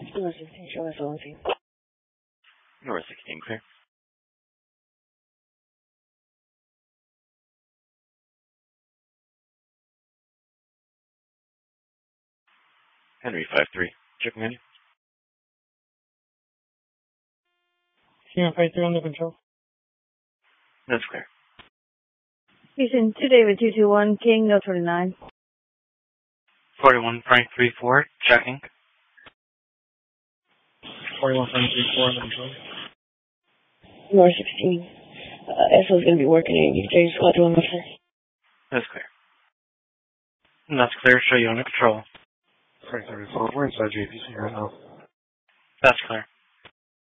North 16, show us LNC. North 16, clear. Henry 5-3, check menu. Sierra 5-3 under control. That's clear. Houston 2 David 221, King, no 29. 41 Frank 3-4, checking. 41 Frank 3-4 under control. North 16. SO's going to be working in UJ squad to him. That's clear. And that's clear, show you under control. Frank 34, we're inside JPC right now. That's clear.